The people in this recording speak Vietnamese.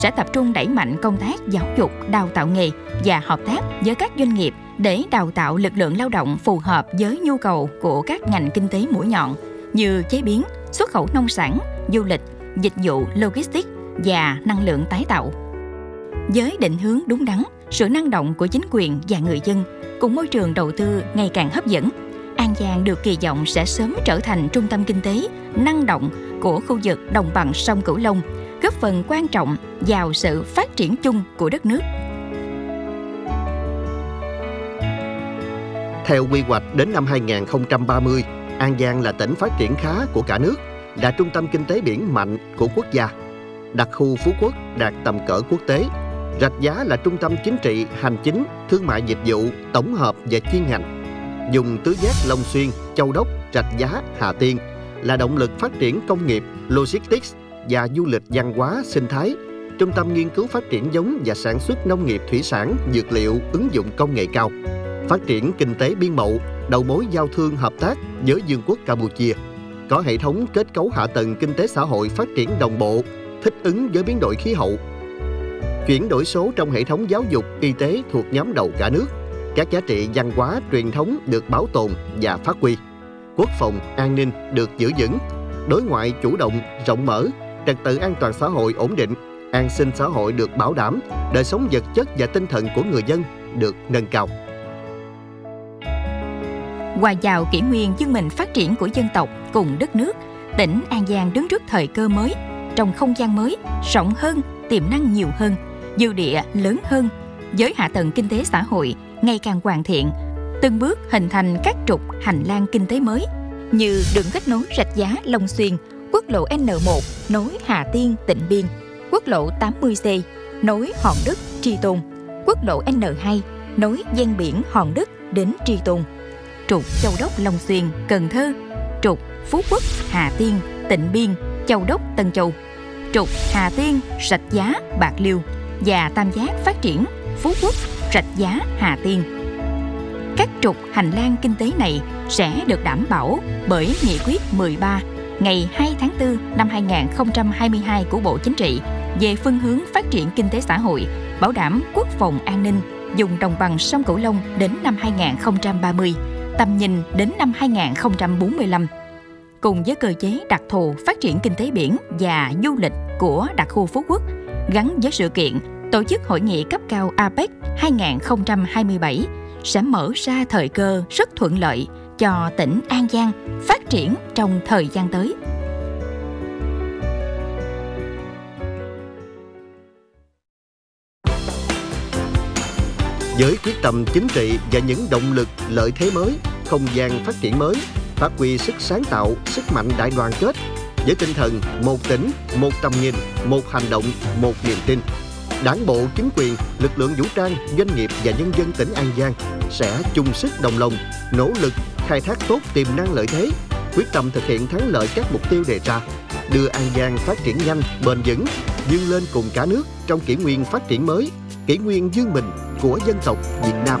sẽ tập trung đẩy mạnh công tác giáo dục, đào tạo nghề và hợp tác với các doanh nghiệp để đào tạo lực lượng lao động phù hợp với nhu cầu của các ngành kinh tế mũi nhọn như chế biến, xuất khẩu nông sản, du lịch, dịch vụ, logistics và năng lượng tái tạo. Với định hướng đúng đắn, sự năng động của chính quyền và người dân cùng môi trường đầu tư ngày càng hấp dẫn, An Giang được kỳ vọng sẽ sớm trở thành trung tâm kinh tế năng động của khu vực đồng bằng sông Cửu Long, góp phần quan trọng vào sự phát triển chung của đất nước. Theo quy hoạch đến năm 2030, An Giang là tỉnh phát triển khá của cả nước, là trung tâm kinh tế biển mạnh của quốc gia. Đặc khu Phú Quốc đạt tầm cỡ quốc tế. Rạch Giá là trung tâm chính trị, hành chính, thương mại dịch vụ, tổng hợp và chuyên ngành. Dùng tứ giác Long Xuyên, Châu Đốc, Rạch Giá, Hà Tiên là động lực phát triển công nghiệp, logistics và du lịch văn hóa, sinh thái. Trung tâm nghiên cứu phát triển giống và sản xuất nông nghiệp thủy sản, dược liệu, ứng dụng công nghệ cao. Phát triển kinh tế biên mậu, đầu mối giao thương hợp tác với Vương quốc Campuchia. Có hệ thống kết cấu hạ tầng kinh tế xã hội phát triển đồng bộ, thích ứng với biến đổi khí hậu. Chuyển đổi số trong hệ thống giáo dục, y tế thuộc nhóm đầu cả nước. Các giá trị văn hóa, truyền thống được bảo tồn và phát huy. Quốc phòng, an ninh được giữ vững. Đối ngoại chủ động, rộng mở. Trật tự an toàn xã hội ổn định. An sinh xã hội được bảo đảm. Đời sống vật chất và tinh thần của người dân được nâng cao. Hòa vào kỷ nguyên vươn mình phát triển của dân tộc cùng đất nước, tỉnh An Giang đứng trước thời cơ mới, trong không gian mới, rộng hơn, tiềm năng nhiều hơn, dư địa lớn hơn, với hạ tầng kinh tế xã hội ngày càng hoàn thiện, từng bước hình thành các trục hành lang kinh tế mới như đường kết nối Rạch Giá, Long Xuyên, quốc lộ N1 nối Hà Tiên, Tịnh Biên, quốc lộ 80C nối Hòn Đất, Tri Tôn, quốc lộ N2 nối ven biển Hòn Đất đến Tri Tôn, trục Châu Đốc, Long Xuyên, Cần Thơ, trục Phú Quốc, Hà Tiên, Tịnh Biên, Châu Đốc, Tân Châu, trục Hà Tiên, Rạch Giá, Bạc Liêu và tam giác phát triển Phú Quốc, Rạch Giá, Hà Tiên. Các trục hành lang kinh tế này sẽ được đảm bảo bởi Nghị quyết 13 ngày 2 tháng 4 năm 2022 của Bộ Chính trị về phương hướng phát triển kinh tế xã hội, bảo đảm quốc phòng an ninh vùng đồng bằng sông Cửu Long đến năm 2030, tầm nhìn đến năm 2045. Cùng với cơ chế đặc thù phát triển kinh tế biển và du lịch của đặc khu Phú Quốc, gắn với sự kiện tổ chức hội nghị cấp cao APEC 2027 sẽ mở ra thời cơ rất thuận lợi cho tỉnh An Giang phát triển trong thời gian tới. Với quyết tâm chính trị và những động lực lợi thế mới, không gian phát triển mới, phát huy sức sáng tạo, sức mạnh đại đoàn kết, với tinh thần một tỉnh, một tầm nhìn, một hành động, một niềm tin, Đảng bộ, chính quyền, lực lượng vũ trang, doanh nghiệp và nhân dân tỉnh An Giang sẽ chung sức đồng lòng, nỗ lực khai thác tốt tiềm năng lợi thế, quyết tâm thực hiện thắng lợi các mục tiêu đề ra, đưa An Giang phát triển nhanh, bền vững, vươn lên cùng cả nước trong kỷ nguyên phát triển mới, kỷ nguyên vươn mình của dân tộc Việt Nam.